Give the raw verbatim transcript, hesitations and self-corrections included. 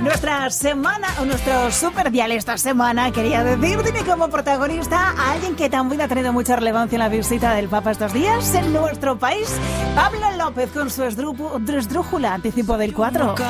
Nuestra semana, o nuestro super dial esta semana, quería decir, tiene como protagonista a alguien que también ha tenido mucha relevancia en la visita del Papa estos días en nuestro país, Pablo López, con su esdrújula, anticipo del cuatro.